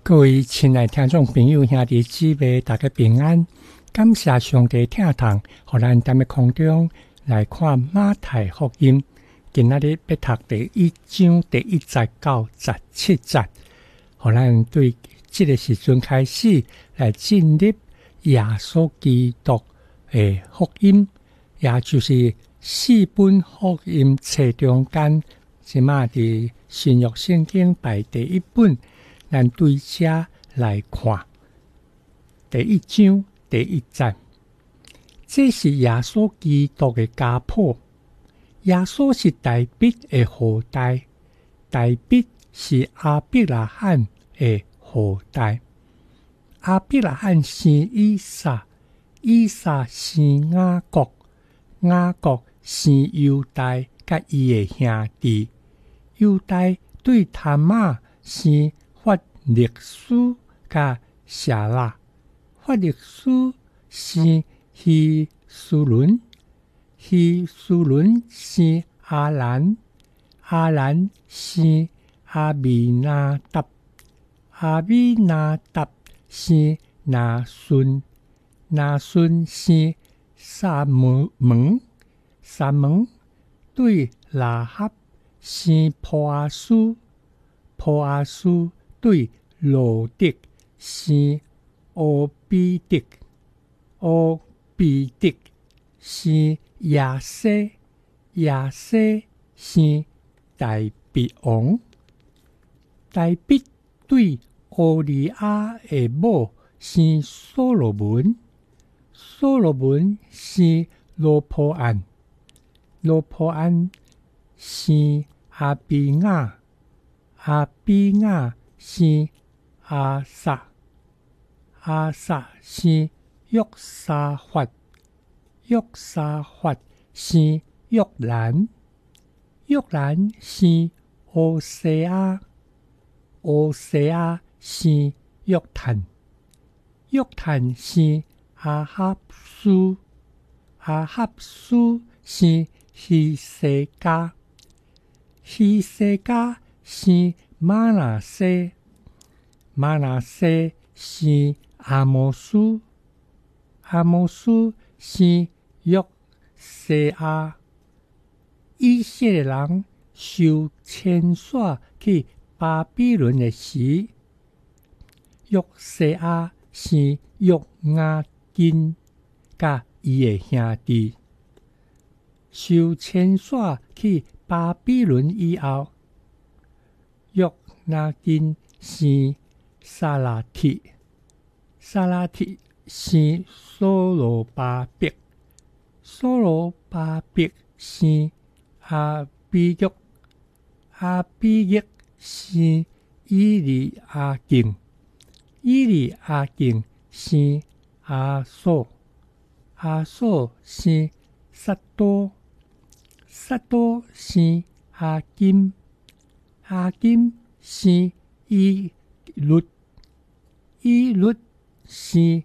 各位亲爱听众朋友兄弟姊妹，大家平安。感谢上帝听堂，互咱踮咧空中来看马太福音。今仔日要读第1章第1节到17节，互咱对这个时阵开始来进入耶稣基督的福音，也就是4本福音册中间，即马伫新约圣经排第1本。咱对遮来看第1章第1节，这是耶稣基督的家谱。耶稣是大卫的后代，大卫是亚伯拉罕的后代。亚伯拉罕生以撒，以撒生雅各，雅各生犹大甲伊的兄弟，犹大对他玛生法勒斯甲夏拉，法勒斯生希斯伦，希斯伦生阿兰，阿兰生阿米拿达，阿米拿达生拿顺，拿顺生撒门，撒门对拉合生波阿斯，波阿斯对罗德生俄比德，俄比德生亚西，亚西生大卫王，大卫对乌利亚的某生所罗门，所罗门生罗波安，罗波安生阿比亚，阿比亚生阿撒，阿撒生约沙法，约沙法生约兰，约兰生欧西亚，欧西亚生约坦，约坦生阿哈斯，阿哈斯生希西家，希西家生马拿西，马拿西生阿摩斯，阿摩斯生约西亚。以色列人受牵线去巴比伦的时，约西亚生约雅斤甲伊的兄弟。受牵线去巴比伦以后，约雅斤生撒拉铁，撒拉铁生所罗巴伯，所罗巴伯生阿比约，阿比约生以利亚敬，以利亚敬生阿索，阿索生撒多，撒多生阿金，阿金生以律，以律生